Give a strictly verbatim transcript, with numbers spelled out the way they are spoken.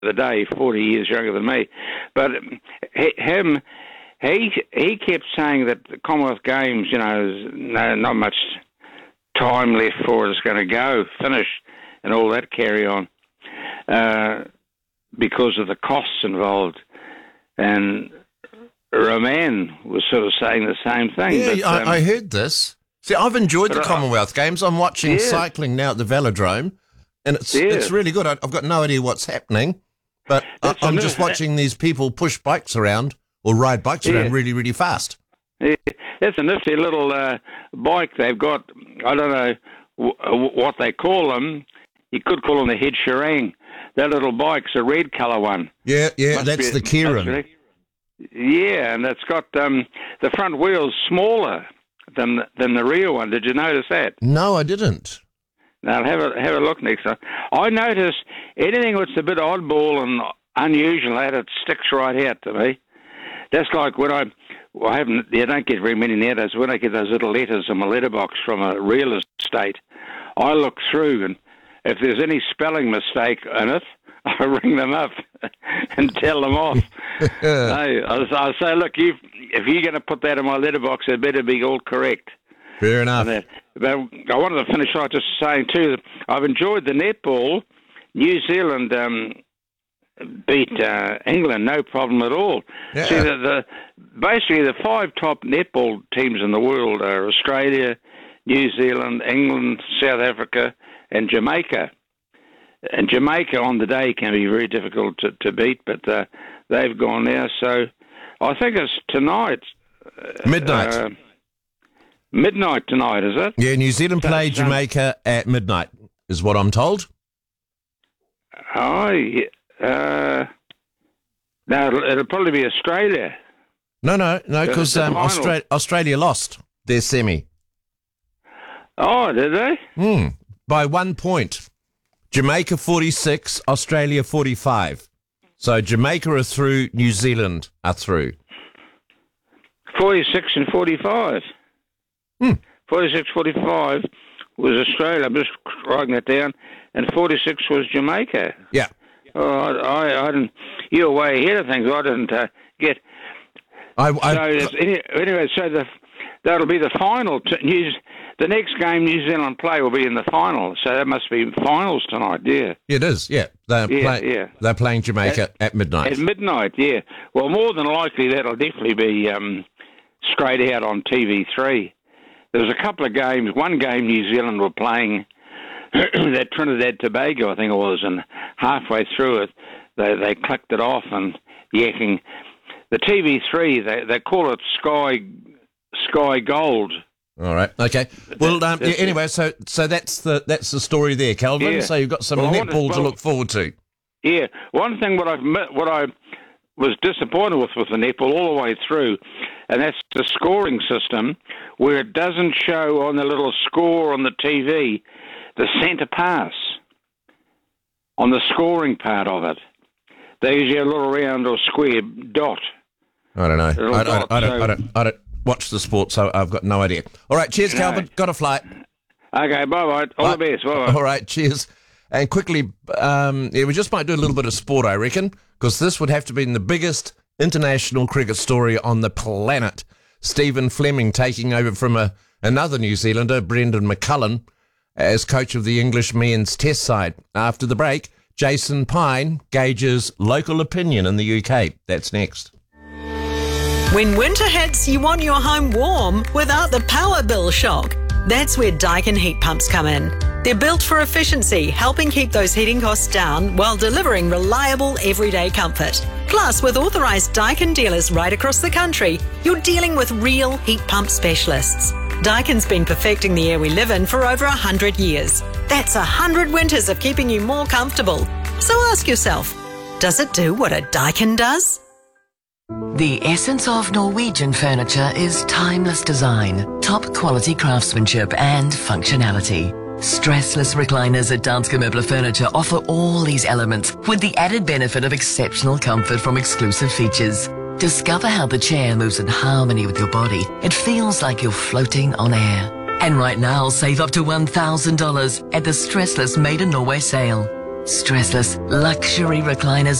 the day, forty years younger than me. But he, him, he he kept saying that the Commonwealth Games, you know, there's no, not much time left for it. It's going to go, finish, and all that carry on, uh, because of the costs involved. And Roman was sort of saying the same thing. Yeah, but, I, um, I heard this. See, I've enjoyed the I, Commonwealth Games. I'm watching yeah. cycling now at the Velodrome, and it's Yeah. it's really good. I, I've got no idea what's happening, but I, That's I'm a- just watching these people push bikes around or ride bikes Yeah. around really, really fast. Yeah, that's a nifty little uh, bike they've got. I don't know w- what they call them. You could call them the Head Sherang. That little bike's a red colour one. Yeah, yeah, Must that's be- the Kieran. must be- Yeah, and it's got um, the front wheels smaller than than the rear one. Did you notice that? No, I didn't. Now have a have a look next time. I notice anything that's a bit oddball and unusual, that it sticks right out to me. That's like when I, well, I haven't. You don't get very many nowadays. When I get those little letters in my letterbox from a real estate, I look through, and if there's any spelling mistake in it, I ring them up and tell them off. I, I say, look, you if you're going to put that in my letterbox, it better be all correct. Fair enough. That, but I wanted to finish off just saying too that I've enjoyed the netball. New Zealand um, beat uh, England, no problem at all. Yeah. See, the, the basically the five top netball teams in the world are Australia, New Zealand, England, South Africa, and Jamaica. And Jamaica on the day can be very difficult to, to beat, but uh, they've gone now. So I think it's tonight. Midnight. Uh, midnight tonight, is it? Yeah, New Zealand play That's, um, Jamaica at midnight, is what I'm told. Oh, yeah. Uh, no, it'll, it'll probably be Australia. No, no, no, The- because the um, final. Austra- Australia lost their semi. Oh, did they? Hmm. By one point. Jamaica forty-six, Australia forty-five. So Jamaica are through, New Zealand are through. forty-six and forty-five. Hmm. forty-six forty-five was Australia. I'm just writing that down. And forty-six was Jamaica. Yeah. Oh, I, I, I didn't. You were way ahead of things. I didn't uh, get. I, So I, there's any, anyway, so the that'll be the final. T- News. The next game New Zealand play will be in the final. So that must be finals tonight. Yeah. it is, yeah. They're, Yeah, play, yeah. they're playing Jamaica at, At, midnight. At midnight. Yeah. Well, more than likely that'll definitely be um, straight out on T V three. There was a couple of games. One game New Zealand were playing that Trinidad Tobago, I think it was, and halfway through it, they they clicked it off and yakking. The T V three, they they call it Sky Sky Gold. All right, okay. Well, um, yeah, that's- anyway, so so that's the that's the story there, Calvin. Yeah. So you've got some Well, I wanted- netball to well- look forward to. Yeah, one thing what I what I was disappointed with with the netball all the way through, and that's the scoring system, where it doesn't show on the little score on the T V the centre pass on the scoring part of it. They usually have a little round or square dot. I don't know. I, Little I, dot, I, don't, so- I don't. I don't watch the sport, so I've got no idea. All right, cheers, No. Calvin. Got a flight. Okay, bye bye. All Bye. the best. Bye bye. All right, cheers. And quickly, um, yeah, we just might do a little bit of sport, I reckon, because this would have to be the biggest international cricket story on the planet. Stephen Fleming taking over from a, another New Zealander, Brendan McCullum, as coach of the English men's test side. After the break, Jason Pine gauges local opinion in the U K. That's next. When winter hits, you want your home warm without the power bill shock. That's where Daikin heat pumps come in. They're built for efficiency, helping keep those heating costs down while delivering reliable everyday comfort. Plus, with authorised Daikin dealers right across the country, you're dealing with real heat pump specialists. Daikin's been perfecting the air we live in for over one hundred years. That's one hundred winters of keeping you more comfortable. So ask yourself, does it do what a Daikin does? The essence of Norwegian furniture is timeless design, top quality craftsmanship and functionality. Stressless recliners at Danske Møbler Furniture offer all these elements with the added benefit of exceptional comfort from exclusive features. Discover how the chair moves in harmony with your body. It feels like you're floating on air. And right now, save up to one thousand dollars at the Stressless Made in Norway sale. Stressless luxury recliners